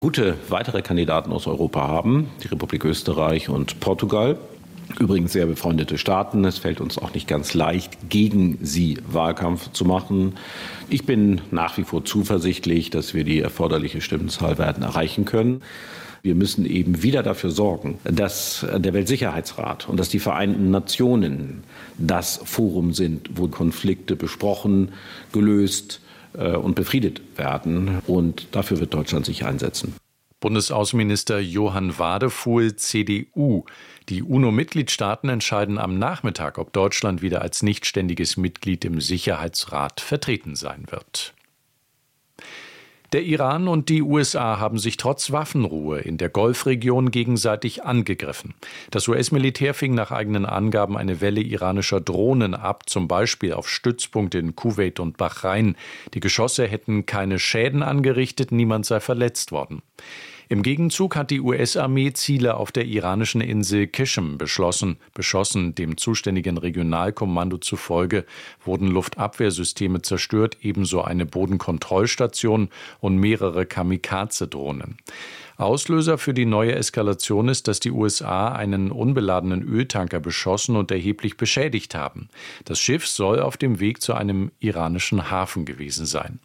Gute weitere Kandidaten aus Europa haben, die Republik Österreich und Portugal. Übrigens sehr befreundete Staaten. Es fällt uns auch nicht ganz leicht, gegen sie Wahlkampf zu machen. Ich bin nach wie vor zuversichtlich, dass wir die erforderliche Stimmenzahl werden erreichen können. Wir müssen eben wieder dafür sorgen, dass der Weltsicherheitsrat und dass die Vereinten Nationen das Forum sind, wo Konflikte besprochen, gelöst und befriedet werden. Und dafür wird Deutschland sich einsetzen. Bundesaußenminister Johann Wadefuhl, CDU. Die UNO-Mitgliedstaaten entscheiden am Nachmittag, ob Deutschland wieder als nichtständiges Mitglied im Sicherheitsrat vertreten sein wird. Der Iran und die USA haben sich trotz Waffenruhe in der Golfregion gegenseitig angegriffen. Das US-Militär fing nach eigenen Angaben eine Welle iranischer Drohnen ab, zum Beispiel auf Stützpunkte in Kuwait und Bahrain. Die Geschosse hätten keine Schäden angerichtet, niemand sei verletzt worden. Im Gegenzug hat die US-Armee Ziele auf der iranischen Insel Qishm beschossen. Dem zuständigen Regionalkommando zufolge wurden Luftabwehrsysteme zerstört, ebenso eine Bodenkontrollstation und mehrere Kamikaze-Drohnen. Auslöser für die neue Eskalation ist, dass die USA einen unbeladenen Öltanker beschossen und erheblich beschädigt haben. Das Schiff soll auf dem Weg zu einem iranischen Hafen gewesen sein.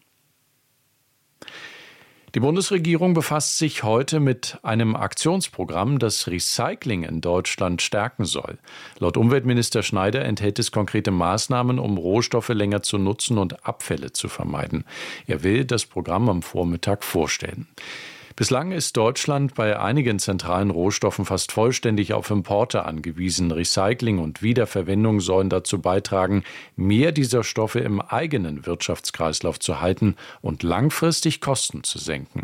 Die Bundesregierung befasst sich heute mit einem Aktionsprogramm, das Recycling in Deutschland stärken soll. Laut Umweltminister Schneider enthält es konkrete Maßnahmen, um Rohstoffe länger zu nutzen und Abfälle zu vermeiden. Er will das Programm am Vormittag vorstellen. Bislang ist Deutschland bei einigen zentralen Rohstoffen fast vollständig auf Importe angewiesen. Recycling und Wiederverwendung sollen dazu beitragen, mehr dieser Stoffe im eigenen Wirtschaftskreislauf zu halten und langfristig Kosten zu senken.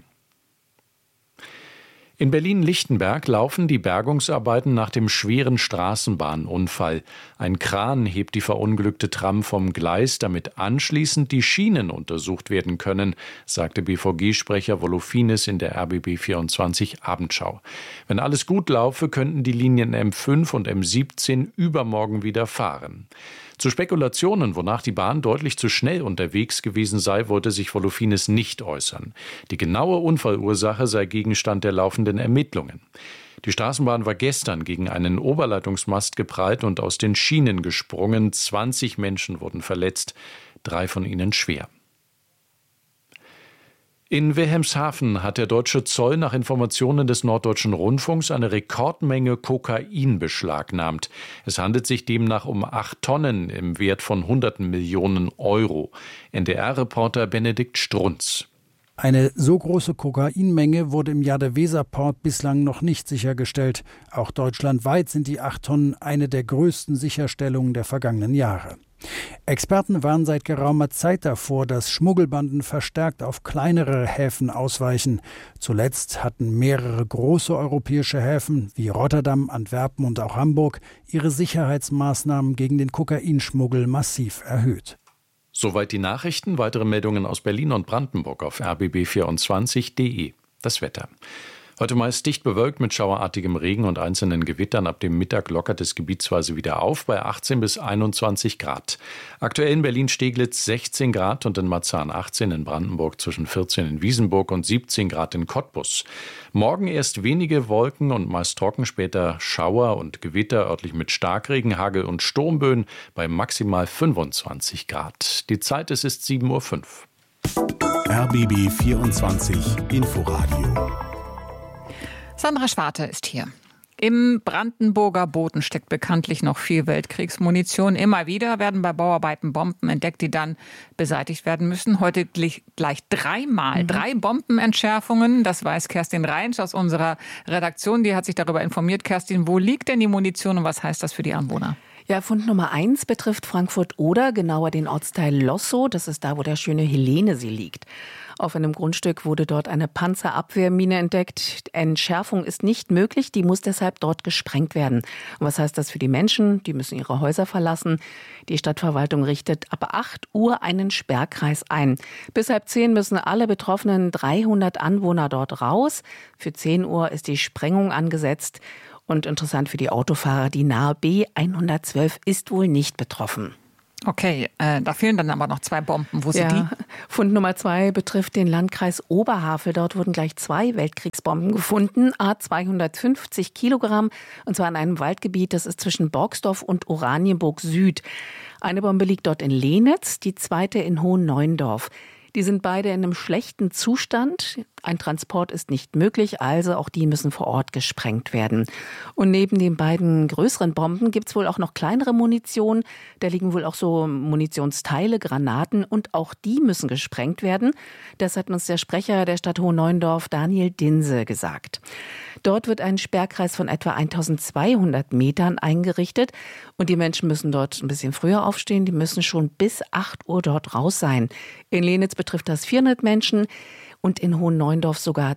In Berlin-Lichtenberg laufen die Bergungsarbeiten nach dem schweren Straßenbahnunfall. Ein Kran hebt die verunglückte Tram vom Gleis, damit anschließend die Schienen untersucht werden können, sagte BVG-Sprecher Volofines in der RBB24 Abendschau. Wenn alles gut laufe, könnten die Linien M5 und M17 übermorgen wieder fahren. Zu Spekulationen, wonach die Bahn deutlich zu schnell unterwegs gewesen sei, wollte sich Volofines nicht äußern. Die genaue Unfallursache sei Gegenstand der laufenden Ermittlungen. Die Straßenbahn war gestern gegen einen Oberleitungsmast geprallt und aus den Schienen gesprungen. 20 Menschen wurden verletzt, 3 von ihnen schwer. In Wilhelmshaven hat der deutsche Zoll nach Informationen des Norddeutschen Rundfunks eine Rekordmenge Kokain beschlagnahmt. Es handelt sich demnach um 8 Tonnen im Wert von hunderten Millionen Euro. NDR-Reporter Benedikt Strunz. Eine so große Kokainmenge wurde im Jade-Weser-Port bislang noch nicht sichergestellt. Auch deutschlandweit sind die 8 Tonnen eine der größten Sicherstellungen der vergangenen Jahre. Experten warnen seit geraumer Zeit davor, dass Schmuggelbanden verstärkt auf kleinere Häfen ausweichen. Zuletzt hatten mehrere große europäische Häfen wie Rotterdam, Antwerpen und auch Hamburg ihre Sicherheitsmaßnahmen gegen den Kokainschmuggel massiv erhöht. Soweit die Nachrichten. Weitere Meldungen aus Berlin und Brandenburg auf rbb24.de. Das Wetter. Heute meist dicht bewölkt mit schauerartigem Regen und einzelnen Gewittern. Ab dem Mittag lockert es gebietsweise wieder auf bei 18 bis 21 Grad. Aktuell in Berlin-Steglitz 16 Grad und in Marzahn 18, in Brandenburg zwischen 14 in Wiesenburg und 17 Grad in Cottbus. Morgen erst wenige Wolken und meist trocken, später Schauer und Gewitter, örtlich mit Starkregen, Hagel und Sturmböen bei maximal 25 Grad. Die Zeit, es ist 7:05 Uhr. RBB 24 Inforadio. Sandra Schwarte ist hier. Im Brandenburger Boden steckt bekanntlich noch viel Weltkriegsmunition. Immer wieder werden bei Bauarbeiten Bomben entdeckt, die dann beseitigt werden müssen. Heute gleich 3 Bombenentschärfungen. Das weiß Kerstin Reinsch aus unserer Redaktion. Die hat sich darüber informiert. Kerstin, wo liegt denn die Munition und was heißt das für die Anwohner? Ja, Fund Nummer 1 betrifft Frankfurt-Oder, genauer den Ortsteil Lossow. Das ist da, wo der schöne Helenesee liegt. Auf einem Grundstück wurde dort eine Panzerabwehrmine entdeckt. Entschärfung ist nicht möglich, die muss deshalb dort gesprengt werden. Und was heißt das für die Menschen? Die müssen ihre Häuser verlassen. Die Stadtverwaltung richtet ab 8 Uhr einen Sperrkreis ein. Bis halb 10 müssen alle betroffenen 300 Anwohner dort raus. Für 10 Uhr ist die Sprengung angesetzt. Und interessant für die Autofahrer, die nahe B112 ist wohl nicht betroffen. Okay, da fehlen dann aber noch 2 Bomben. Wo sind die? Fund Nummer 2 betrifft den Landkreis Oberhavel. Dort wurden gleich 2 Weltkriegsbomben gefunden, A250 Kilogramm, und zwar in einem Waldgebiet, das ist zwischen Borgsdorf und Oranienburg Süd. Eine Bombe liegt dort in Lehnitz, die zweite in Hohenneuendorf. Die sind beide in einem schlechten Zustand. Ein Transport ist nicht möglich, also auch die müssen vor Ort gesprengt werden. Und neben den beiden größeren Bomben gibt es wohl auch noch kleinere Munition. Da liegen wohl auch so Munitionsteile, Granaten, und auch die müssen gesprengt werden. Das hat uns der Sprecher der Stadt Hohenneuendorf, Daniel Dinse, gesagt. Dort wird ein Sperrkreis von etwa 1200 Metern eingerichtet und die Menschen müssen dort ein bisschen früher aufstehen. Die müssen schon bis 8 Uhr dort raus sein. In Lehnitz betrifft das 400 Menschen und in Hohenneuendorf sogar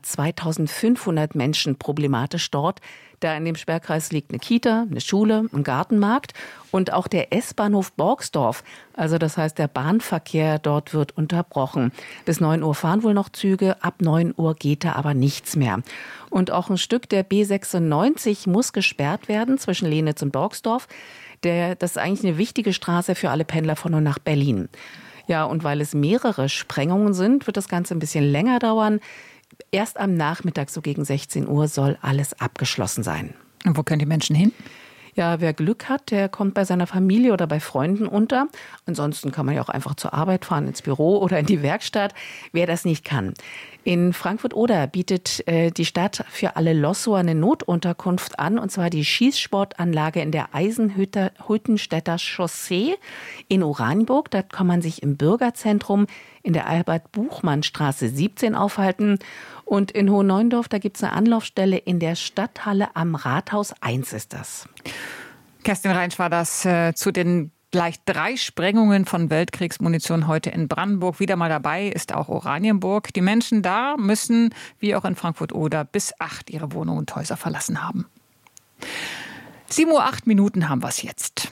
2500 Menschen problematisch dort. Da in dem Sperrkreis liegt eine Kita, eine Schule, ein Gartenmarkt und auch der S-Bahnhof Borgsdorf. Also das heißt, der Bahnverkehr dort wird unterbrochen. Bis 9 Uhr fahren wohl noch Züge, ab 9 Uhr geht da aber nichts mehr. Und auch ein Stück der B96 muss gesperrt werden zwischen Lehnitz und Borgsdorf. Das ist eigentlich eine wichtige Straße für alle Pendler von und nach Berlin. Ja, und weil es mehrere Sprengungen sind, wird das Ganze ein bisschen länger dauern. Erst am Nachmittag, so gegen 16 Uhr, soll alles abgeschlossen sein. Und wo können die Menschen hin? Ja, wer Glück hat, der kommt bei seiner Familie oder bei Freunden unter. Ansonsten kann man ja auch einfach zur Arbeit fahren, ins Büro oder in die Werkstatt, wer das nicht kann. In Frankfurt-Oder bietet die Stadt für alle Lossoer eine Notunterkunft an, und zwar die Schießsportanlage in der Eisenhüttenstädter Chaussee in Oranienburg. Da kann man sich im Bürgerzentrum in der Albert-Buchmann-Straße 17 aufhalten. Und in Hohenneuendorf, da gibt es eine Anlaufstelle in der Stadthalle am Rathaus 1 ist das. Kerstin Reinsch war das zu den gleich 3 Sprengungen von Weltkriegsmunition heute in Brandenburg. Wieder mal dabei ist auch Oranienburg. Die Menschen da müssen, wie auch in Frankfurt-Oder, bis 8 ihre Wohnungen und Häuser verlassen haben. 7:08 Uhr haben wir es jetzt.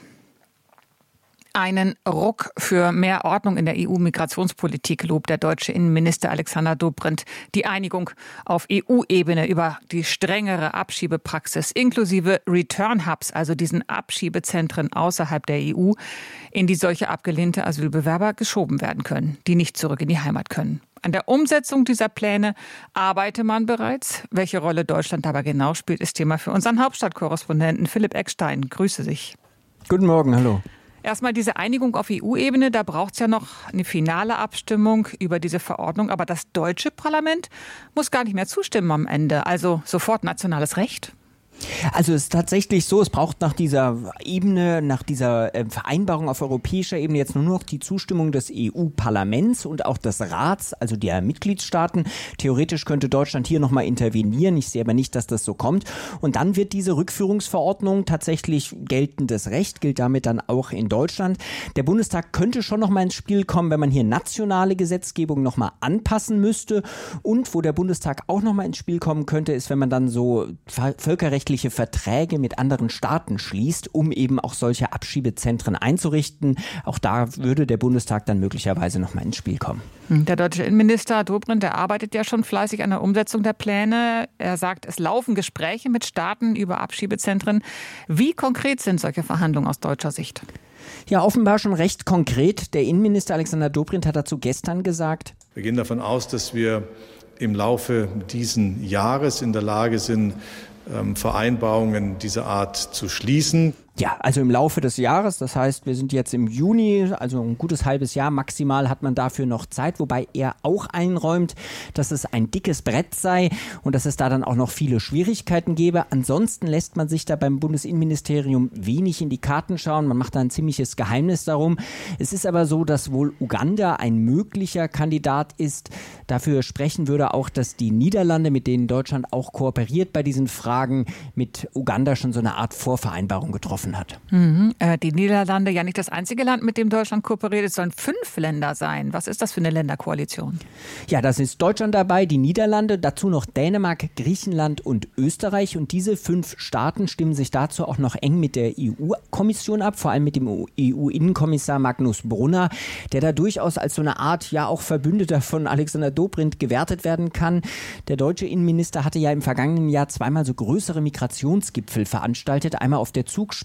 Einen Ruck für mehr Ordnung in der EU-Migrationspolitik lobt der deutsche Innenminister Alexander Dobrindt. Die Einigung auf EU-Ebene über die strengere Abschiebepraxis inklusive Return-Hubs, also diesen Abschiebezentren außerhalb der EU, in die solche abgelehnte Asylbewerber geschoben werden können, die nicht zurück in die Heimat können. An der Umsetzung dieser Pläne arbeite man bereits. Welche Rolle Deutschland dabei genau spielt, ist Thema für unseren Hauptstadtkorrespondenten Philipp Eckstein. Grüße dich. Guten Morgen, hallo. Erstmal diese Einigung auf EU-Ebene, da braucht es ja noch eine finale Abstimmung über diese Verordnung. Aber das deutsche Parlament muss gar nicht mehr zustimmen am Ende. Also sofort nationales Recht. Also es ist tatsächlich so, es braucht nach dieser Ebene, nach dieser Vereinbarung auf europäischer Ebene jetzt nur noch die Zustimmung des EU-Parlaments und auch des Rats, also der Mitgliedstaaten. Theoretisch könnte Deutschland hier nochmal intervenieren. Ich sehe aber nicht, dass das so kommt. Und dann wird diese Rückführungsverordnung tatsächlich geltendes Recht, gilt damit dann auch in Deutschland. Der Bundestag könnte schon nochmal ins Spiel kommen, wenn man hier nationale Gesetzgebung nochmal anpassen müsste. Und wo der Bundestag auch nochmal ins Spiel kommen könnte, ist, wenn man dann so völkerrechtliche Verträge mit anderen Staaten schließt, um eben auch solche Abschiebezentren einzurichten. Auch da würde der Bundestag dann möglicherweise nochmal ins Spiel kommen. Der deutsche Innenminister Dobrindt, der arbeitet ja schon fleißig an der Umsetzung der Pläne. Er sagt, es laufen Gespräche mit Staaten über Abschiebezentren. Wie konkret sind solche Verhandlungen aus deutscher Sicht? Ja, offenbar schon recht konkret. Der Innenminister Alexander Dobrindt hat dazu gestern gesagt: Wir gehen davon aus, dass wir im Laufe dieses Jahres in der Lage sind, Vereinbarungen dieser Art zu schließen. Ja, also im Laufe des Jahres, das heißt, wir sind jetzt im Juni, also ein gutes halbes Jahr maximal hat man dafür noch Zeit, wobei er auch einräumt, dass es ein dickes Brett sei und dass es da dann auch noch viele Schwierigkeiten gäbe. Ansonsten lässt man sich da beim Bundesinnenministerium wenig in die Karten schauen, man macht da ein ziemliches Geheimnis darum. Es ist aber so, dass wohl Uganda ein möglicher Kandidat ist. Dafür sprechen würde auch, dass die Niederlande, mit denen Deutschland auch kooperiert bei diesen Fragen, mit Uganda schon so eine Art Vorvereinbarung getroffen hat. Die Niederlande, ja nicht das einzige Land, mit dem Deutschland kooperiert. Es sollen 5 Länder sein. Was ist das für eine Länderkoalition? Ja, das ist Deutschland dabei, die Niederlande, dazu noch Dänemark, Griechenland und Österreich. Und diese 5 Staaten stimmen sich dazu auch noch eng mit der EU-Kommission ab, vor allem mit dem EU-Innenkommissar Magnus Brunner, der da durchaus als so eine Art, ja auch Verbündeter von Alexander Dobrindt gewertet werden kann. Der deutsche Innenminister hatte ja im vergangenen Jahr zweimal so größere Migrationsgipfel veranstaltet. Einmal auf der Zugspitze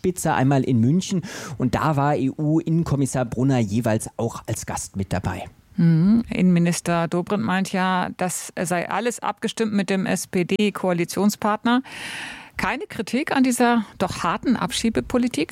Spitze, einmal in München. Und da war EU-Innenkommissar Brunner jeweils auch als Gast mit dabei. Innenminister Dobrindt meint ja, das sei alles abgestimmt mit dem SPD-Koalitionspartner. Keine Kritik an dieser doch harten Abschiebepolitik?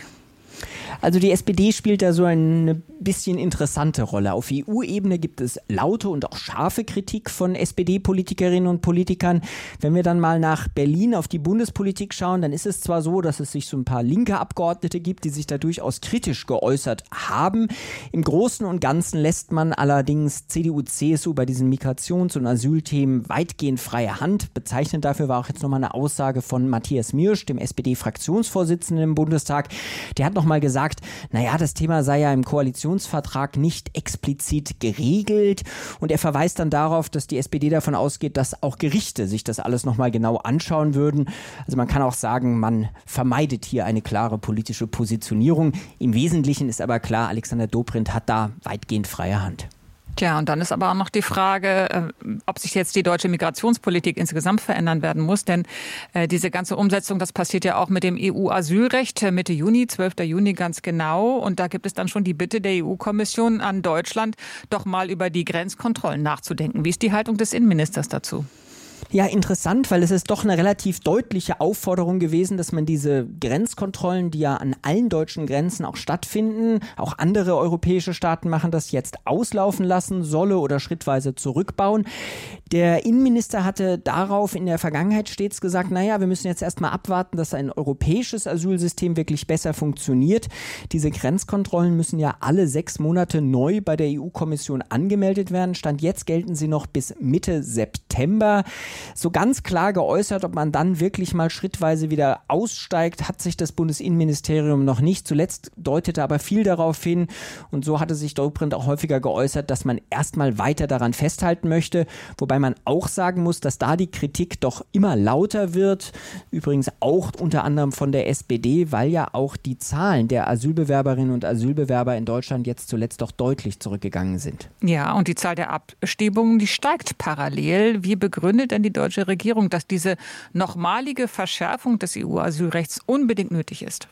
Also die SPD spielt da so eine bisschen interessante Rolle. Auf EU-Ebene gibt es laute und auch scharfe Kritik von SPD-Politikerinnen und Politikern. Wenn wir dann mal nach Berlin auf die Bundespolitik schauen, dann ist es zwar so, dass es sich so ein paar linke Abgeordnete gibt, die sich da durchaus kritisch geäußert haben. Im Großen und Ganzen lässt man allerdings CDU, CSU bei diesen Migrations- und Asylthemen weitgehend freie Hand. Bezeichnend dafür war auch jetzt nochmal eine Aussage von Matthias Miersch, dem SPD-Fraktionsvorsitzenden im Bundestag. Der hat nochmal gesagt, naja, das Thema sei ja im Koalitionsvertrag nicht explizit geregelt und er verweist dann darauf, dass die SPD davon ausgeht, dass auch Gerichte sich das alles nochmal genau anschauen würden. Also man kann auch sagen, man vermeidet hier eine klare politische Positionierung. Im Wesentlichen ist aber klar, Alexander Dobrindt hat da weitgehend freie Hand. Tja, und dann ist aber auch noch die Frage, ob sich jetzt die deutsche Migrationspolitik insgesamt verändern werden muss. Denn diese ganze Umsetzung, das passiert ja auch mit dem EU-Asylrecht Mitte Juni, 12. Juni ganz genau. Und da gibt es dann schon die Bitte der EU-Kommission an Deutschland, doch mal über die Grenzkontrollen nachzudenken. Wie ist die Haltung des Innenministers dazu? Ja, interessant, weil es ist doch eine relativ deutliche Aufforderung gewesen, dass man diese Grenzkontrollen, die ja an allen deutschen Grenzen auch stattfinden, auch andere europäische Staaten machen das jetzt, auslaufen lassen solle oder schrittweise zurückbauen. Der Innenminister hatte darauf in der Vergangenheit stets gesagt, naja, wir müssen jetzt erstmal abwarten, dass ein europäisches Asylsystem wirklich besser funktioniert. Diese Grenzkontrollen müssen ja alle 6 Monate neu bei der EU-Kommission angemeldet werden. Stand jetzt gelten sie noch bis Mitte September. So ganz klar geäußert, ob man dann wirklich mal schrittweise wieder aussteigt, hat sich das Bundesinnenministerium noch nicht. Zuletzt deutete aber viel darauf hin und so hatte sich Dobrindt auch häufiger geäußert, dass man erstmal weiter daran festhalten möchte, wobei man auch sagen muss, dass da die Kritik doch immer lauter wird, übrigens auch unter anderem von der SPD, weil ja auch die Zahlen der Asylbewerberinnen und Asylbewerber in Deutschland jetzt zuletzt doch deutlich zurückgegangen sind. Ja, und die Zahl der Abschiebungen, die steigt parallel. Wie begründet denn die deutsche Regierung, dass diese nochmalige Verschärfung des EU-Asylrechts unbedingt nötig ist?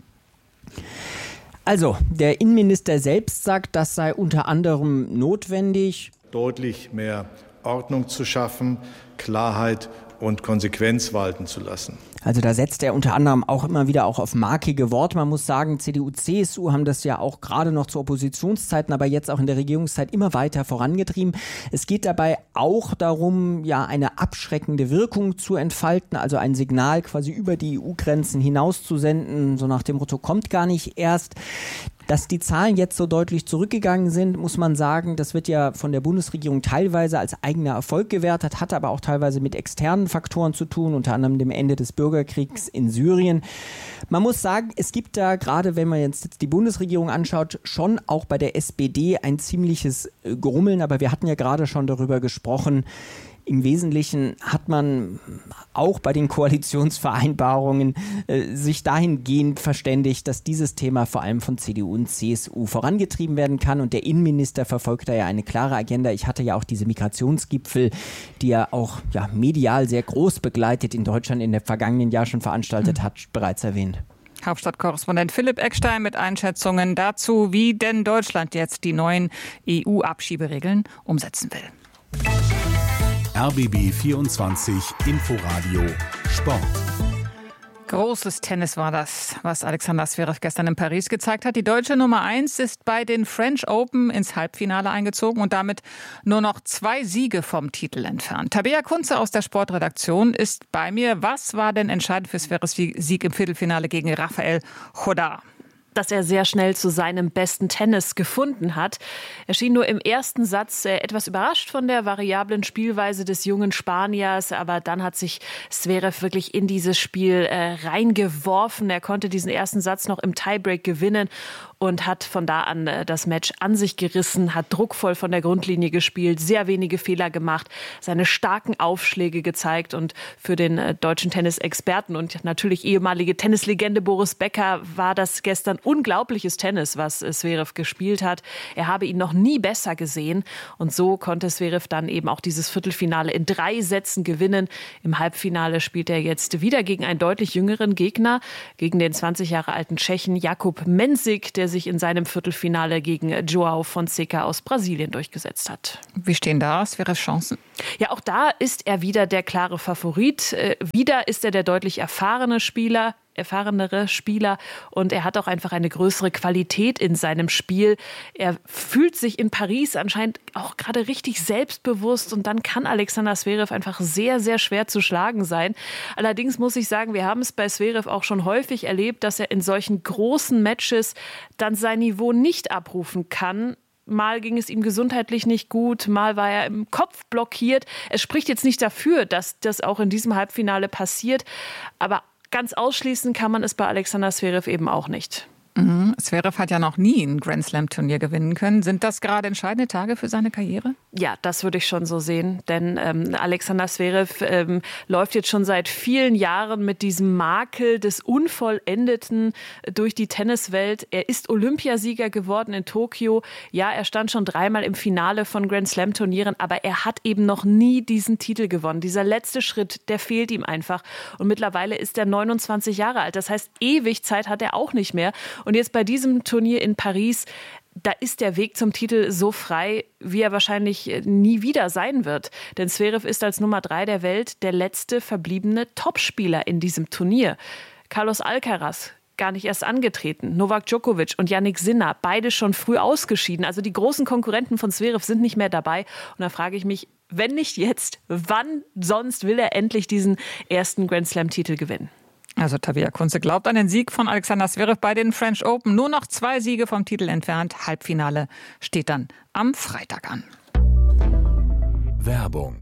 Also, der Innenminister selbst sagt, das sei unter anderem notwendig. Deutlich mehr Ordnung zu schaffen, Klarheit und Konsequenz walten zu lassen. Also da setzt er unter anderem auch immer wieder auch auf markige Worte. Man muss sagen, CDU, CSU haben das ja auch gerade noch zu Oppositionszeiten, aber jetzt auch in der Regierungszeit immer weiter vorangetrieben. Es geht dabei auch darum, ja, eine abschreckende Wirkung zu entfalten, also ein Signal quasi über die EU-Grenzen hinaus zu senden, so nach dem Motto, kommt gar nicht erst. Dass die Zahlen jetzt so deutlich zurückgegangen sind, muss man sagen, das wird ja von der Bundesregierung teilweise als eigener Erfolg gewertet, hat aber auch teilweise mit externen Faktoren zu tun, unter anderem dem Ende des Bürgerkriegs in Syrien. Man muss sagen, es gibt da gerade, wenn man jetzt die Bundesregierung anschaut, schon auch bei der SPD ein ziemliches Grummeln, aber wir hatten ja gerade schon darüber gesprochen. Im Wesentlichen hat man auch bei den Koalitionsvereinbarungen sich dahingehend verständigt, dass dieses Thema vor allem von CDU und CSU vorangetrieben werden kann. Und der Innenminister verfolgt da ja eine klare Agenda. Ich hatte ja auch diese Migrationsgipfel, die er auch medial sehr groß begleitet in Deutschland in der vergangenen Jahr schon veranstaltet hat, bereits erwähnt. Hauptstadtkorrespondent Philipp Eckstein mit Einschätzungen dazu, wie denn Deutschland jetzt die neuen EU-Abschieberegeln umsetzen will. RBB 24 Inforadio Sport. Großes Tennis war das, was Alexander Zverev gestern in Paris gezeigt hat. Die deutsche Nummer 1 ist bei den French Open ins Halbfinale eingezogen und damit nur noch 2 Siege vom Titel entfernt. Tabea Kunze aus der Sportredaktion ist bei mir. Was war denn entscheidend für Zverevs Sieg im Viertelfinale gegen Rafael Chodar? Dass er sehr schnell zu seinem besten Tennis gefunden hat. Er schien nur im ersten Satz etwas überrascht von der variablen Spielweise des jungen Spaniers, aber dann hat sich Zverev wirklich in dieses Spiel reingeworfen. Er konnte diesen ersten Satz noch im Tiebreak gewinnen und hat von da an das Match an sich gerissen, hat druckvoll von der Grundlinie gespielt, sehr wenige Fehler gemacht, seine starken Aufschläge gezeigt und für den deutschen Tennisexperten und natürlich ehemalige Tennislegende Boris Becker war das gestern unglaubliches Tennis, was Zverev gespielt hat. Er habe ihn noch nie besser gesehen. Und so konnte Zverev dann eben auch dieses Viertelfinale in 3 Sätzen gewinnen. Im Halbfinale spielt er jetzt wieder gegen einen deutlich jüngeren Gegner, gegen den 20 Jahre alten Tschechen Jakub Mensik, der sich in seinem Viertelfinale gegen João Fonseca aus Brasilien durchgesetzt hat. Wie stehen da Zverevs Chancen? Ja, auch da ist er wieder der klare Favorit. Wieder ist er der deutlich erfahrenere Spieler und er hat auch einfach eine größere Qualität in seinem Spiel. Er fühlt sich in Paris anscheinend auch gerade richtig selbstbewusst und dann kann Alexander Zverev einfach sehr, sehr schwer zu schlagen sein. Allerdings muss ich sagen, wir haben es bei Zverev auch schon häufig erlebt, dass er in solchen großen Matches dann sein Niveau nicht abrufen kann. Mal ging es ihm gesundheitlich nicht gut, mal war er im Kopf blockiert. Es spricht jetzt nicht dafür, dass das auch in diesem Halbfinale passiert, aber ganz ausschließen kann man es bei Alexander Zverev eben auch nicht. Zverev hat ja noch nie ein Grand-Slam-Turnier gewinnen können. Sind das gerade entscheidende Tage für seine Karriere? Ja, das würde ich schon so sehen, denn Alexander Zverev läuft jetzt schon seit vielen Jahren mit diesem Makel des Unvollendeten durch die Tenniswelt. Er ist Olympiasieger geworden in Tokio. Ja, er stand schon 3-mal im Finale von Grand-Slam-Turnieren, aber er hat eben noch nie diesen Titel gewonnen. Dieser letzte Schritt, der fehlt ihm einfach. Und mittlerweile ist er 29 Jahre alt. Das heißt, ewig Zeit hat er auch nicht mehr. Und jetzt bei diesem Turnier in Paris, da ist der Weg zum Titel so frei, wie er wahrscheinlich nie wieder sein wird. Denn Zverev ist als Nummer 3 der Welt der letzte verbliebene Topspieler in diesem Turnier. Carlos Alcaraz, gar nicht erst angetreten. Novak Djokovic und Jannik Sinner, beide schon früh ausgeschieden. Also die großen Konkurrenten von Zverev sind nicht mehr dabei. Und da frage ich mich, wenn nicht jetzt, wann sonst will er endlich diesen ersten Grand-Slam-Titel gewinnen? Also Tavia Kunze glaubt an den Sieg von Alexander Zverev bei den French Open. Nur noch 2 Siege vom Titel entfernt. Halbfinale steht dann am Freitag an. Werbung.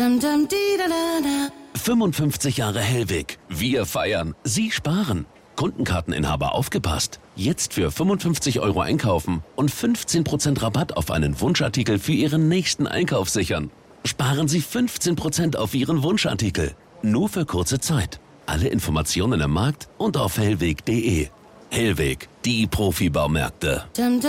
55 Jahre Hellweg. Wir feiern. Sie sparen. Kundenkarteninhaber aufgepasst. Jetzt für 55 € einkaufen und 15% Rabatt auf einen Wunschartikel für Ihren nächsten Einkauf sichern. Sparen Sie 15% auf Ihren Wunschartikel. Nur für kurze Zeit. Alle Informationen im Markt und auf hellweg.de. Hellweg, die Profibaumärkte.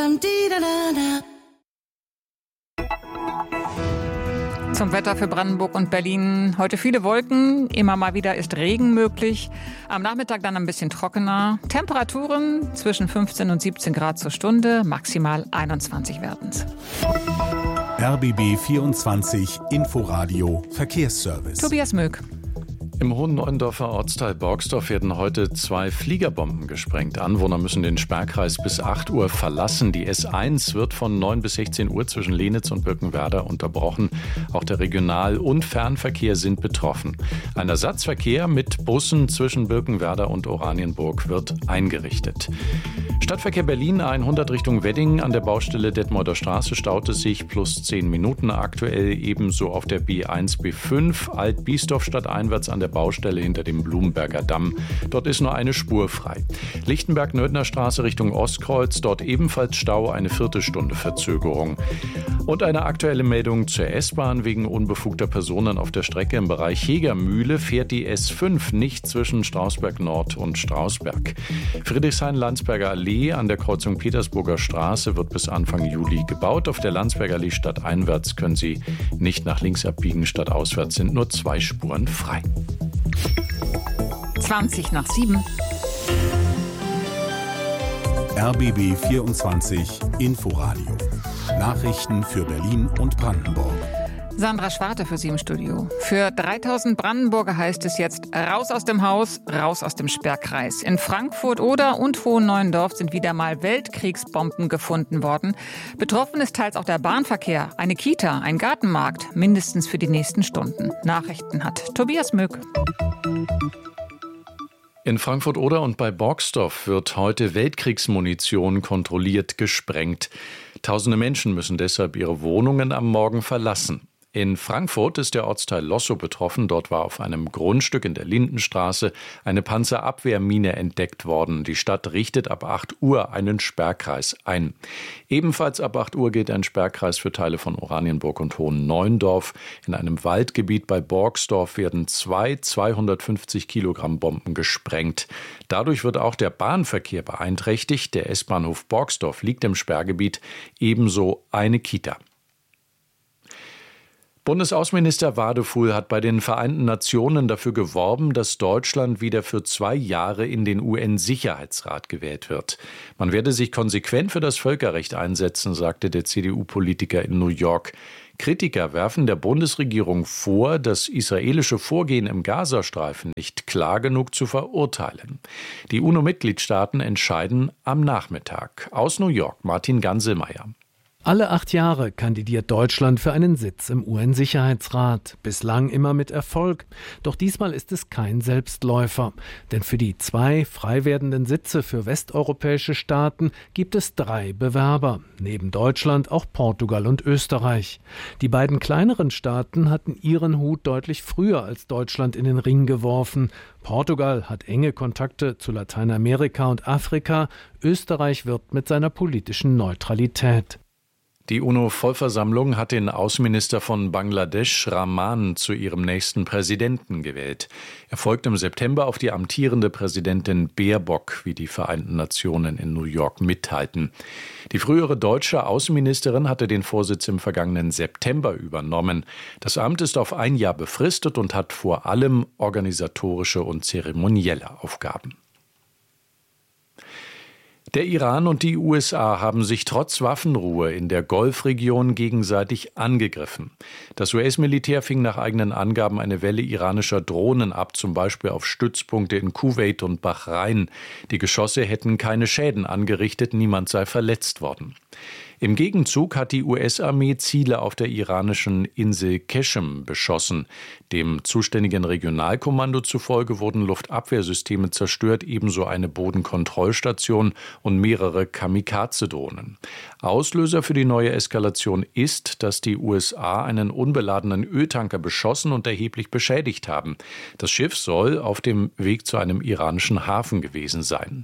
Zum Wetter für Brandenburg und Berlin. Heute viele Wolken, immer mal wieder ist Regen möglich. Am Nachmittag dann ein bisschen trockener. Temperaturen zwischen 15 und 17 Grad zur Stunde, maximal 21 werden's. RBB 24 Inforadio Verkehrsservice. Tobias Möck. Im Hohen Neuendorfer Ortsteil Borgsdorf werden heute 2 Fliegerbomben gesprengt. Anwohner müssen den Sperrkreis bis 8 Uhr verlassen. Die S1 wird von 9 bis 16 Uhr zwischen Lenitz und Birkenwerder unterbrochen. Auch der Regional- und Fernverkehr sind betroffen. Ein Ersatzverkehr mit Bussen zwischen Birkenwerder und Oranienburg wird eingerichtet. Stadtverkehr Berlin 100 Richtung Wedding. An der Baustelle Detmolder Straße staut es sich plus 10 Minuten aktuell. Ebenso auf der B1, B5 Alt-Biesdorf stadteinwärts an der Baustelle hinter dem Blumenberger Damm. Dort ist nur eine Spur frei. Lichtenberg-Nördner Straße Richtung Ostkreuz. Dort ebenfalls Stau, eine Viertelstunde Verzögerung. Und eine aktuelle Meldung zur S-Bahn. Wegen unbefugter Personen auf der Strecke im Bereich Hegermühle fährt die S5 nicht zwischen Strausberg Nord und Strausberg. Friedrichshain-Landsberger Allee an der Kreuzung Petersburger Straße wird bis Anfang Juli gebaut. Auf der Landsberger Allee stadteinwärts können Sie nicht nach links abbiegen. Stadtauswärts sind nur 2 Spuren frei. 20 nach 7. RBB 24 Inforadio. Nachrichten für Berlin und Brandenburg. Sandra Schwarte für Sie im Studio. Für 3000 Brandenburger heißt es jetzt raus aus dem Haus, raus aus dem Sperrkreis. In Frankfurt Oder und Hohen Neuendorf sind wieder mal Weltkriegsbomben gefunden worden. Betroffen ist teils auch der Bahnverkehr, eine Kita, ein Gartenmarkt, mindestens für die nächsten Stunden. Nachrichten hat Tobias Möck. In Frankfurt-Oder und bei Borgsdorf wird heute Weltkriegsmunition kontrolliert gesprengt. Tausende Menschen müssen deshalb ihre Wohnungen am Morgen verlassen. In Frankfurt ist der Ortsteil Lossow betroffen. Dort war auf einem Grundstück in der Lindenstraße eine Panzerabwehrmine entdeckt worden. Die Stadt richtet ab 8 Uhr einen Sperrkreis ein. Ebenfalls ab 8 Uhr gilt ein Sperrkreis für Teile von Oranienburg und Hohen-Neuendorf. In einem Waldgebiet bei Borgsdorf werden 250 Kilogramm Bomben gesprengt. Dadurch wird auch der Bahnverkehr beeinträchtigt. Der S-Bahnhof Borgsdorf liegt im Sperrgebiet, ebenso eine Kita. Bundesaußenminister Wadefuhl hat bei den Vereinten Nationen dafür geworben, dass Deutschland wieder für 2 Jahre in den UN-Sicherheitsrat gewählt wird. Man werde sich konsequent für das Völkerrecht einsetzen, sagte der CDU-Politiker in New York. Kritiker werfen der Bundesregierung vor, das israelische Vorgehen im Gazastreifen nicht klar genug zu verurteilen. Die UNO-Mitgliedstaaten entscheiden am Nachmittag. Aus New York, Martin Ganselmeier. Alle 8 Jahre kandidiert Deutschland für einen Sitz im UN-Sicherheitsrat. Bislang immer mit Erfolg. Doch diesmal ist es kein Selbstläufer. Denn für die 2 frei werdenden Sitze für westeuropäische Staaten gibt es 3 Bewerber. Neben Deutschland auch Portugal und Österreich. Die beiden kleineren Staaten hatten ihren Hut deutlich früher als Deutschland in den Ring geworfen. Portugal hat enge Kontakte zu Lateinamerika und Afrika. Österreich wirbt mit seiner politischen Neutralität. Die UNO-Vollversammlung hat den Außenminister von Bangladesch, Rahman, zu ihrem nächsten Präsidenten gewählt. Er folgt im September auf die amtierende Präsidentin Baerbock, wie die Vereinten Nationen in New York mitteilten. Die frühere deutsche Außenministerin hatte den Vorsitz im vergangenen September übernommen. Das Amt ist auf 1 Jahr befristet und hat vor allem organisatorische und zeremonielle Aufgaben. Der Iran und die USA haben sich trotz Waffenruhe in der Golfregion gegenseitig angegriffen. Das US-Militär fing nach eigenen Angaben eine Welle iranischer Drohnen ab, zum Beispiel auf Stützpunkte in Kuwait und Bahrain. Die Geschosse hätten keine Schäden angerichtet, niemand sei verletzt worden. Im Gegenzug hat die US-Armee Ziele auf der iranischen Insel Qeshm beschossen. Dem zuständigen Regionalkommando zufolge wurden Luftabwehrsysteme zerstört, ebenso eine Bodenkontrollstation und mehrere Kamikaze-Drohnen. Auslöser für die neue Eskalation ist, dass die USA einen unbeladenen Öltanker beschossen und erheblich beschädigt haben. Das Schiff soll auf dem Weg zu einem iranischen Hafen gewesen sein.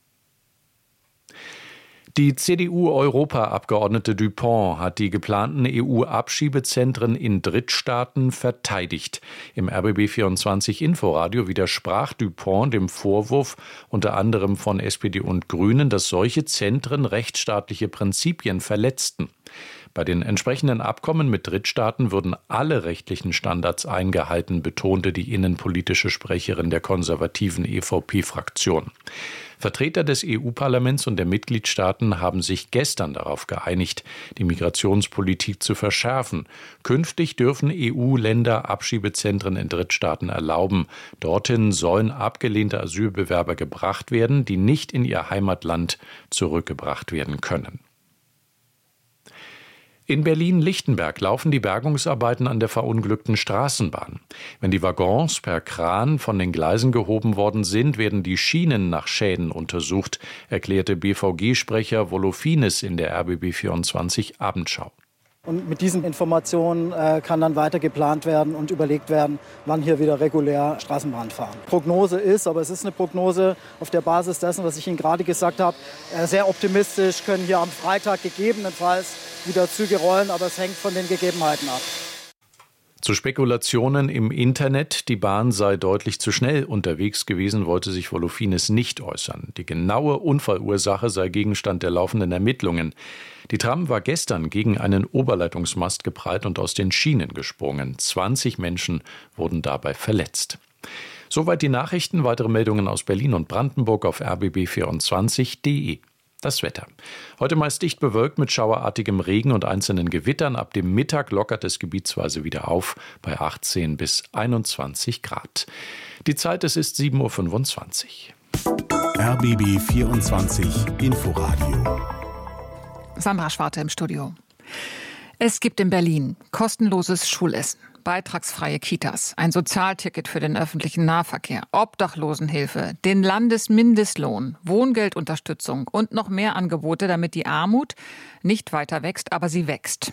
Die CDU-Europaabgeordnete Dupont hat die geplanten EU-Abschiebezentren in Drittstaaten verteidigt. Im RBB24 Inforadio widersprach Dupont dem Vorwurf, unter anderem von SPD und Grünen, dass solche Zentren rechtsstaatliche Prinzipien verletzten. Bei den entsprechenden Abkommen mit Drittstaaten würden alle rechtlichen Standards eingehalten, betonte die innenpolitische Sprecherin der konservativen EVP-Fraktion. Vertreter des EU-Parlaments und der Mitgliedstaaten haben sich gestern darauf geeinigt, die Migrationspolitik zu verschärfen. Künftig dürfen EU-Länder Abschiebezentren in Drittstaaten erlauben. Dorthin sollen abgelehnte Asylbewerber gebracht werden, die nicht in ihr Heimatland zurückgebracht werden können. In Berlin-Lichtenberg laufen die Bergungsarbeiten an der verunglückten Straßenbahn. Wenn die Waggons per Kran von den Gleisen gehoben worden sind, werden die Schienen nach Schäden untersucht, erklärte BVG-Sprecher Wolofines in der RBB24 Abendschau. Und mit diesen Informationen kann dann weiter geplant werden und überlegt werden, wann hier wieder regulär Straßenbahn fahren. Prognose ist, aber es ist eine Prognose auf der Basis dessen, was ich Ihnen gerade gesagt habe, sehr optimistisch, können hier am Freitag gegebenenfalls wieder Züge rollen, aber es hängt von den Gegebenheiten ab. Zu Spekulationen im Internet, die Bahn sei deutlich zu schnell unterwegs gewesen, wollte sich Wolofines nicht äußern. Die genaue Unfallursache sei Gegenstand der laufenden Ermittlungen. Die Tram war gestern gegen einen Oberleitungsmast geprallt und aus den Schienen gesprungen. 20 Menschen wurden dabei verletzt. Soweit die Nachrichten. Weitere Meldungen aus Berlin und Brandenburg auf rbb24.de. Das Wetter. Heute meist dicht bewölkt mit schauerartigem Regen und einzelnen Gewittern. Ab dem Mittag lockert es gebietsweise wieder auf bei 18 bis 21 Grad. Die Zeit, es ist 7.25 Uhr. RBB 24 Inforadio. Sandra Schwarte im Studio. Es gibt in Berlin kostenloses Schulessen, beitragsfreie Kitas, ein Sozialticket für den öffentlichen Nahverkehr, Obdachlosenhilfe, den Landesmindestlohn, Wohngeldunterstützung und noch mehr Angebote, damit die Armut nicht weiter wächst, aber sie wächst.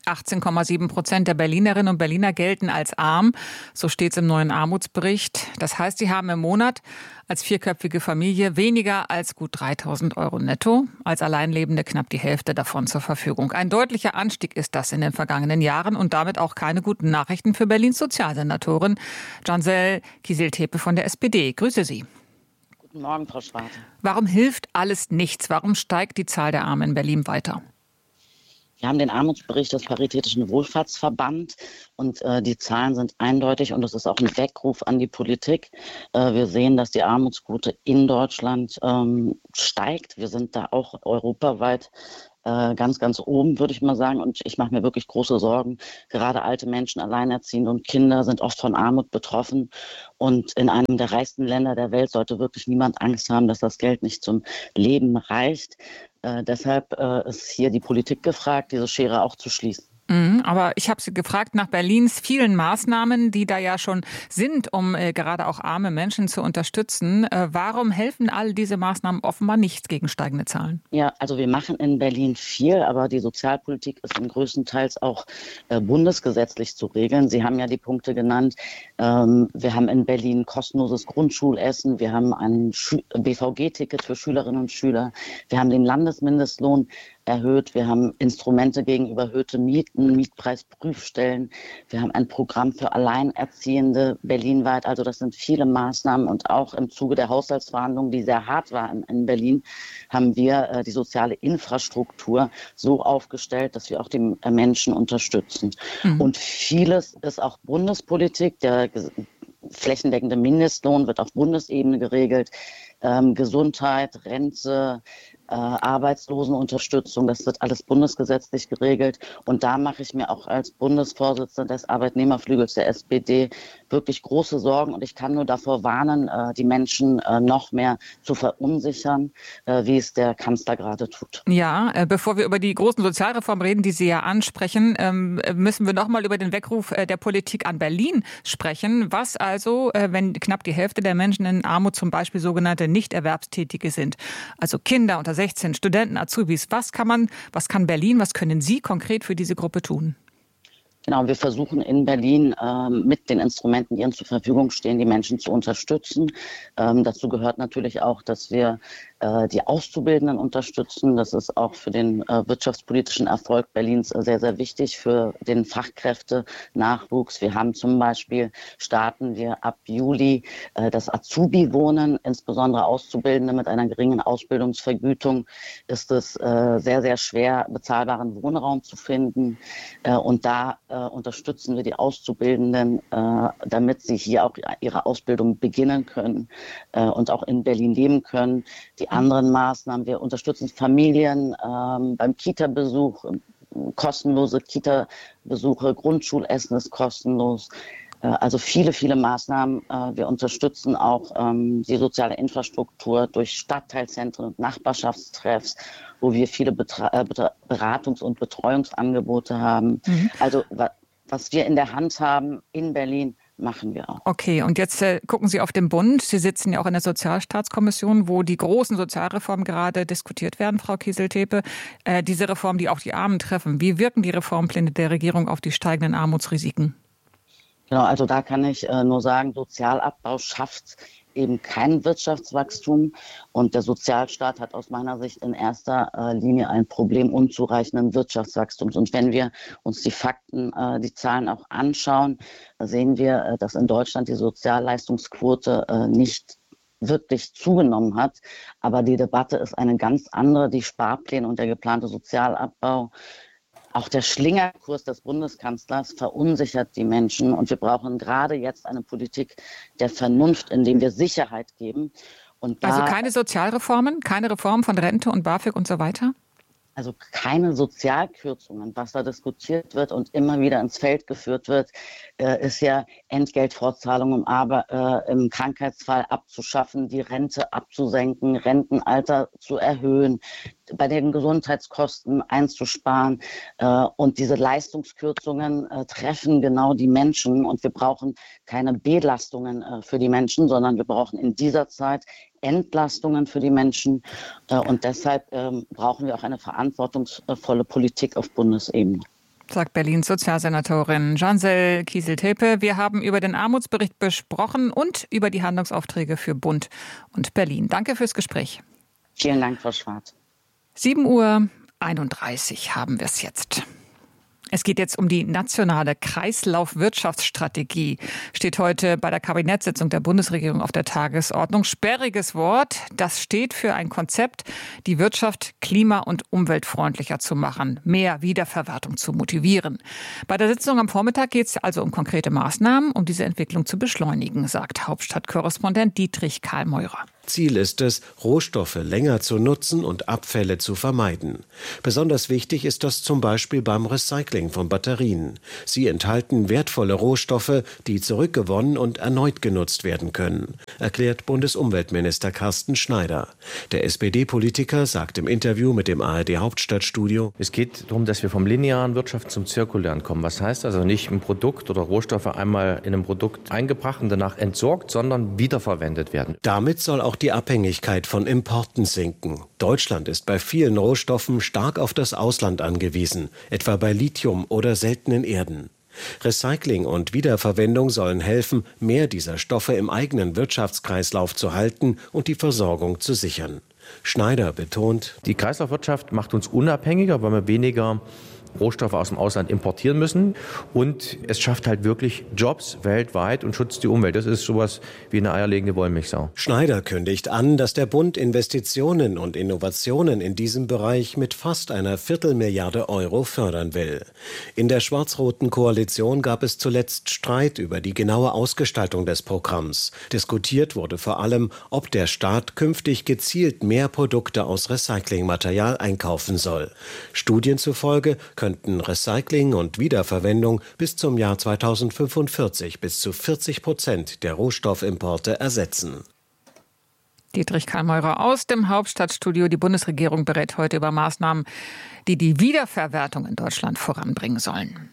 18,7% der Berlinerinnen und Berliner gelten als arm. So steht es im neuen Armutsbericht. Das heißt, sie haben im Monat als vierköpfige Familie weniger als gut 3.000 Euro netto, als Alleinlebende knapp die Hälfte davon zur Verfügung. Ein deutlicher Anstieg ist das in den vergangenen Jahren und damit auch keine guten Nachrichten für Berlins Sozialsenatorin Cansel Kieseltepe von der SPD. Grüße Sie. Guten Morgen, Frau Schwarz. Warum hilft alles nichts? Warum steigt die Zahl der Armen in Berlin weiter? Wir haben den Armutsbericht des Paritätischen Wohlfahrtsverband und die Zahlen sind eindeutig und es ist auch ein Weckruf an die Politik. Wir sehen, dass die Armutsquote in Deutschland steigt. Wir sind da auch europaweit ganz, ganz oben, würde ich mal sagen. Und ich mache mir wirklich große Sorgen. Gerade alte Menschen, Alleinerziehende und Kinder sind oft von Armut betroffen. Und in einem der reichsten Länder der Welt sollte wirklich niemand Angst haben, dass das Geld nicht zum Leben reicht. Deshalb ist hier die Politik gefragt, diese Schere auch zu schließen. Aber ich habe Sie gefragt nach Berlins vielen Maßnahmen, die da ja schon sind, um gerade auch arme Menschen zu unterstützen. Warum helfen all diese Maßnahmen offenbar nichts gegen steigende Zahlen? Ja, also wir machen in Berlin viel, aber die Sozialpolitik ist im größtenteils auch bundesgesetzlich zu regeln. Sie haben ja die Punkte genannt. Wir haben in Berlin kostenloses Grundschulessen. Wir haben ein BVG-Ticket für Schülerinnen und Schüler. Wir haben den Landesmindestlohn erhöht. Wir haben Instrumente gegen überhöhte Mieten, Mietpreisprüfstellen. Wir haben ein Programm für Alleinerziehende berlinweit. Also das sind viele Maßnahmen. Und auch im Zuge der Haushaltsverhandlungen, die sehr hart waren in Berlin, haben wir die soziale Infrastruktur so aufgestellt, dass wir auch die Menschen unterstützen. Und vieles ist auch Bundespolitik. Der flächendeckende Mindestlohn wird auf Bundesebene geregelt. Gesundheit, Rente, Arbeitslosenunterstützung, das wird alles bundesgesetzlich geregelt. Und da mache ich mir auch als Bundesvorsitzende des Arbeitnehmerflügels der SPD wirklich große Sorgen. Und ich kann nur davor warnen, die Menschen noch mehr zu verunsichern, wie es der Kanzler gerade tut. Ja, bevor wir über die großen Sozialreformen reden, die Sie ja ansprechen, müssen wir noch mal über den Weckruf der Politik an Berlin sprechen. Was also, wenn knapp die Hälfte der Menschen in Armut zum Beispiel sogenannte Nichterwerbstätige sind, also Kinder unter 16, Studenten, Azubis, was kann Berlin, was können Sie konkret für diese Gruppe tun? Genau, wir versuchen in Berlin mit den Instrumenten, die uns zur Verfügung stehen, die Menschen zu unterstützen. Dazu gehört natürlich auch, dass wir die Auszubildenden unterstützen. Das ist auch für den wirtschaftspolitischen Erfolg Berlins sehr, sehr wichtig, für den Fachkräftenachwuchs. Wir haben zum Beispiel, starten wir ab Juli das Azubi-Wohnen, insbesondere Auszubildende mit einer geringen Ausbildungsvergütung ist es sehr, sehr schwer, bezahlbaren Wohnraum zu finden. Und da unterstützen wir die Auszubildenden, damit sie hier auch ihre Ausbildung beginnen können und auch in Berlin leben können. Die anderen Maßnahmen, wir unterstützen Familien beim Kita-Besuch, kostenlose Kita-Besuche, Grundschulessen ist kostenlos. Also viele, viele Maßnahmen. Wir unterstützen auch die soziale Infrastruktur durch Stadtteilzentren und Nachbarschaftstreffs, wo wir viele Beratungs- und Betreuungsangebote haben. Also was wir in der Hand haben in Berlin, machen wir auch. Okay, und jetzt gucken Sie auf den Bund. Sie sitzen ja auch in der Sozialstaatskommission, wo die großen Sozialreformen gerade diskutiert werden, Frau Kieseltepe. Diese Reformen, die auch die Armen treffen. Wie wirken die Reformpläne der Regierung auf die steigenden Armutsrisiken? Genau, also da kann ich nur sagen, Sozialabbau schafft eben kein Wirtschaftswachstum und der Sozialstaat hat aus meiner Sicht in erster Linie ein Problem unzureichenden Wirtschaftswachstums. Und wenn wir uns die Fakten, die Zahlen auch anschauen, sehen wir, dass in Deutschland die Sozialleistungsquote nicht wirklich zugenommen hat. Aber die Debatte ist eine ganz andere. Die Sparpläne und der geplante Sozialabbau, auch der Schlingerkurs des Bundeskanzlers verunsichert die Menschen. Und wir brauchen gerade jetzt eine Politik der Vernunft, indem wir Sicherheit geben. Und also keine Sozialreformen, keine Reform von Rente und BAföG und so weiter? Also keine Sozialkürzungen. Was da diskutiert wird und immer wieder ins Feld geführt wird, ist ja Entgeltfortzahlung im Krankheitsfall abzuschaffen, die Rente abzusenken, Rentenalter zu erhöhen, bei den Gesundheitskosten einzusparen. Und diese Leistungskürzungen treffen genau die Menschen. Und wir brauchen keine Belastungen für die Menschen, sondern wir brauchen in dieser Zeit Entlastungen für die Menschen. Und deshalb brauchen wir auch eine verantwortungsvolle Politik auf Bundesebene. sagt Berlins Sozialsenatorin Jeanne Kiesel-Tepe. Wir haben über den Armutsbericht besprochen und über die Handlungsaufträge für Bund und Berlin. Danke fürs Gespräch. Vielen Dank, Frau Schwarz. 7:31 Uhr haben wir es jetzt. Es geht jetzt um die nationale Kreislaufwirtschaftsstrategie. Steht heute bei der Kabinettssitzung der Bundesregierung auf der Tagesordnung. Sperriges Wort, das steht für ein Konzept, die Wirtschaft klima- und umweltfreundlicher zu machen, mehr Wiederverwertung zu motivieren. Bei der Sitzung am Vormittag geht es also um konkrete Maßnahmen, um diese Entwicklung zu beschleunigen, sagt Hauptstadtkorrespondent Dietrich Karlmeurer. Ziel ist es, Rohstoffe länger zu nutzen und Abfälle zu vermeiden. Besonders wichtig ist das zum Beispiel beim Recycling von Batterien. Sie enthalten wertvolle Rohstoffe, die zurückgewonnen und erneut genutzt werden können, erklärt Bundesumweltminister Carsten Schneider. Der SPD-Politiker sagt im Interview mit dem ARD-Hauptstadtstudio: Es geht darum, dass wir vom linearen Wirtschaft zum zirkulären kommen. Was heißt also nicht ein Produkt oder Rohstoffe einmal in einem Produkt eingebracht und danach entsorgt, sondern wiederverwendet werden. Damit soll auch die Abhängigkeit von Importen sinken. Deutschland ist bei vielen Rohstoffen stark auf das Ausland angewiesen, etwa bei Lithium oder seltenen Erden. Recycling und Wiederverwendung sollen helfen, mehr dieser Stoffe im eigenen Wirtschaftskreislauf zu halten und die Versorgung zu sichern. Schneider betont: Die Kreislaufwirtschaft macht uns unabhängiger, weil wir weniger Rohstoffe aus dem Ausland importieren müssen, und es schafft halt wirklich Jobs weltweit und schützt die Umwelt. Das ist sowas wie eine eierlegende Wollmilchsau. Schneider kündigt an, dass der Bund Investitionen und Innovationen in diesem Bereich mit fast einer Viertelmilliarde Euro fördern will. In der schwarz-roten Koalition gab es zuletzt Streit über die genaue Ausgestaltung des Programms. Diskutiert wurde vor allem, ob der Staat künftig gezielt mehr Produkte aus Recyclingmaterial einkaufen soll. Studien zufolge könnten Recycling und Wiederverwendung bis zum Jahr 2045 bis zu 40% der Rohstoffimporte ersetzen. Dietrich Karlmeurer aus dem Hauptstadtstudio. Die Bundesregierung berät heute über Maßnahmen, die die Wiederverwertung in Deutschland voranbringen sollen.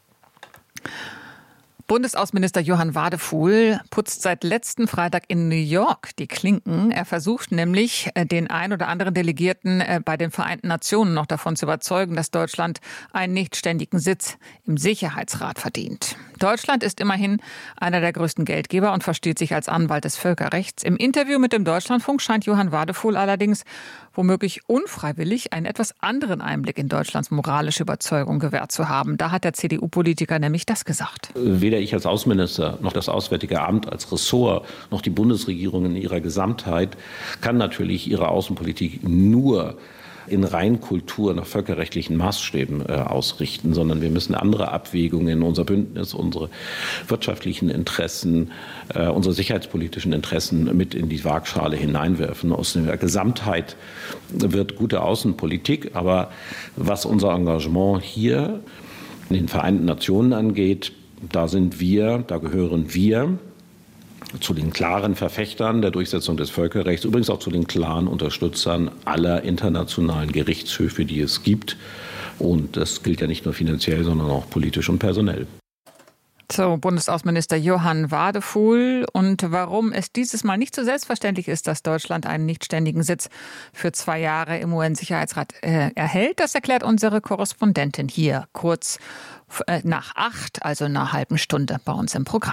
Bundesaußenminister Johann Wadefuhl putzt seit letzten Freitag in New York die Klinken. Er versucht nämlich, den ein oder anderen Delegierten bei den Vereinten Nationen noch davon zu überzeugen, dass Deutschland einen nichtständigen Sitz im Sicherheitsrat verdient. Deutschland ist immerhin einer der größten Geldgeber und versteht sich als Anwalt des Völkerrechts. Im Interview mit dem Deutschlandfunk scheint Johann Wadefuhl allerdings womöglich unfreiwillig einen etwas anderen Einblick in Deutschlands moralische Überzeugung gewährt zu haben. Da hat der CDU-Politiker nämlich das gesagt. Weder ich als Außenminister noch das Auswärtige Amt als Ressort noch die Bundesregierung in ihrer Gesamtheit kann natürlich ihre Außenpolitik nur in Reinkultur nach völkerrechtlichen Maßstäben ausrichten, sondern wir müssen andere Abwägungen in unser Bündnis, unsere wirtschaftlichen Interessen, unsere sicherheitspolitischen Interessen mit in die Waagschale hineinwerfen. Aus der Gesamtheit wird gute Außenpolitik, aber was unser Engagement hier in den Vereinten Nationen angeht, da gehören wir zu den klaren Verfechtern der Durchsetzung des Völkerrechts, übrigens auch zu den klaren Unterstützern aller internationalen Gerichtshöfe, die es gibt. Und das gilt ja nicht nur finanziell, sondern auch politisch und personell. So, Bundesaußenminister Johann Wadefuhl. Und warum es dieses Mal nicht so selbstverständlich ist, dass Deutschland einen nichtständigen Sitz für 2 Jahre im UN-Sicherheitsrat erhält, das erklärt unsere Korrespondentin hier kurz nach 8, also in einer halben Stunde bei uns im Programm.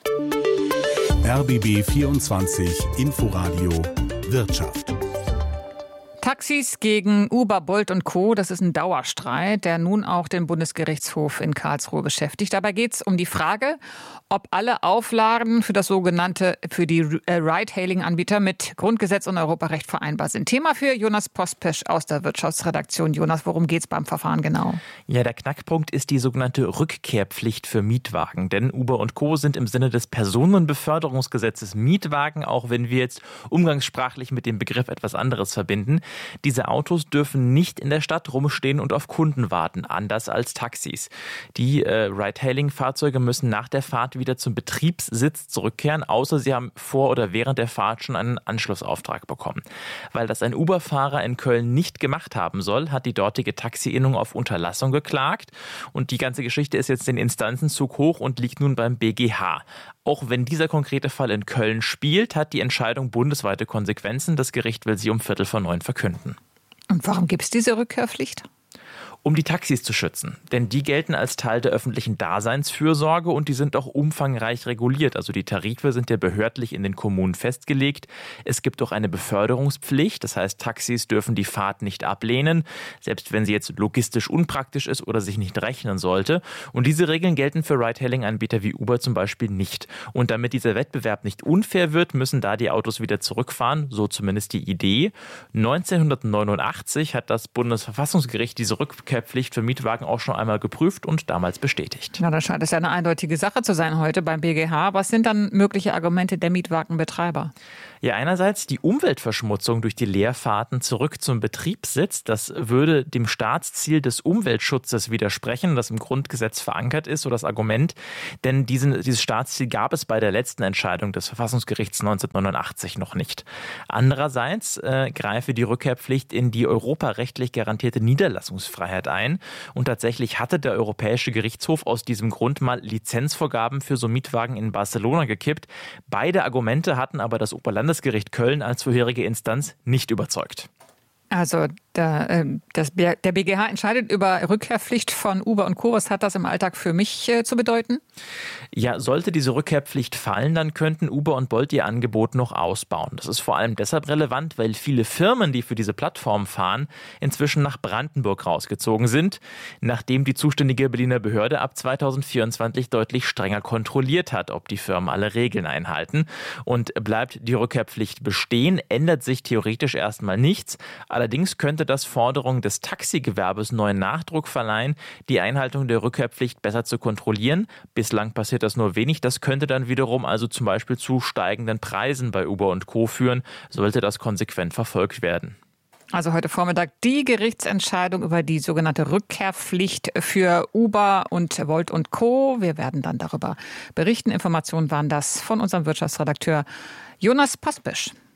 RBB 24 Inforadio Wirtschaft. Taxis gegen Uber, Bolt und Co., das ist ein Dauerstreit, der nun auch den Bundesgerichtshof in Karlsruhe beschäftigt. Dabei geht es um die Frage, ob alle Auflagen für die Ride-Hailing-Anbieter mit Grundgesetz und Europarecht vereinbar sind. Thema für Jonas Pospesch aus der Wirtschaftsredaktion. Jonas, worum geht es beim Verfahren genau? Ja, der Knackpunkt ist die sogenannte Rückkehrpflicht für Mietwagen. Denn Uber und Co. sind im Sinne des Personenbeförderungsgesetzes Mietwagen, auch wenn wir jetzt umgangssprachlich mit dem Begriff etwas anderes verbinden. Diese Autos dürfen nicht in der Stadt rumstehen und auf Kunden warten, anders als Taxis. Die Ride-Hailing-Fahrzeuge müssen nach der Fahrt wieder zum Betriebssitz zurückkehren, außer sie haben vor oder während der Fahrt schon einen Anschlussauftrag bekommen. Weil das ein Uber-Fahrer in Köln nicht gemacht haben soll, hat die dortige Taxi-Innung auf Unterlassung geklagt. Und die ganze Geschichte ist jetzt den Instanzen zu hoch und liegt nun beim BGH. Auch wenn dieser konkrete Fall in Köln spielt, hat die Entscheidung bundesweite Konsequenzen. Das Gericht will sie um 8:45 verkünden. Und warum gibt es diese Rückkehrpflicht? um die Taxis zu schützen. Denn die gelten als Teil der öffentlichen Daseinsfürsorge und die sind auch umfangreich reguliert. Also die Tarife sind ja behördlich in den Kommunen festgelegt. Es gibt auch eine Beförderungspflicht. Das heißt, Taxis dürfen die Fahrt nicht ablehnen, selbst wenn sie jetzt logistisch unpraktisch ist oder sich nicht rechnen sollte. Und diese Regeln gelten für Ride-Hailing-Anbieter wie Uber zum Beispiel nicht. Und damit dieser Wettbewerb nicht unfair wird, müssen da die Autos wieder zurückfahren. So zumindest die Idee. 1989 hat das Bundesverfassungsgericht diese Rückkehrpflicht für Mietwagen auch schon einmal geprüft und damals bestätigt. Na, da scheint es ja eine eindeutige Sache zu sein heute beim BGH. Was sind dann mögliche Argumente der Mietwagenbetreiber? Ja, einerseits die Umweltverschmutzung durch die Leerfahrten zurück zum Betriebssitz. Das würde dem Staatsziel des Umweltschutzes widersprechen, das im Grundgesetz verankert ist, so das Argument. Denn dieses Staatsziel gab es bei der letzten Entscheidung des Verfassungsgerichts 1989 noch nicht. Andererseits greife die Rückkehrpflicht in die europarechtlich garantierte Niederlassungsfreiheit ein. Und tatsächlich hatte der Europäische Gerichtshof aus diesem Grund mal Lizenzvorgaben für so Mietwagen in Barcelona gekippt. Beide Argumente hatten aber das Oberlandesgericht Köln als vorherige Instanz nicht überzeugt. Also der BGH entscheidet über Rückkehrpflicht von Uber und Co. Was hat das im Alltag für mich zu bedeuten? Ja, sollte diese Rückkehrpflicht fallen, dann könnten Uber und Bolt ihr Angebot noch ausbauen. Das ist vor allem deshalb relevant, weil viele Firmen, die für diese Plattform fahren, inzwischen nach Brandenburg rausgezogen sind, nachdem die zuständige Berliner Behörde ab 2024 deutlich strenger kontrolliert hat, ob die Firmen alle Regeln einhalten. Und bleibt die Rückkehrpflicht bestehen, ändert sich theoretisch erstmal nichts. Allerdings könnte das Forderungen des Taxigewerbes neuen Nachdruck verleihen, die Einhaltung der Rückkehrpflicht besser zu kontrollieren. Bislang passiert das nur wenig. Das könnte dann wiederum also zum Beispiel zu steigenden Preisen bei Uber und Co. führen, sollte das konsequent verfolgt werden. Also heute Vormittag die Gerichtsentscheidung über die sogenannte Rückkehrpflicht für Uber und Bolt und Co. Wir werden dann darüber berichten. Informationen waren das von unserem Wirtschaftsredakteur Jonas Paspisch.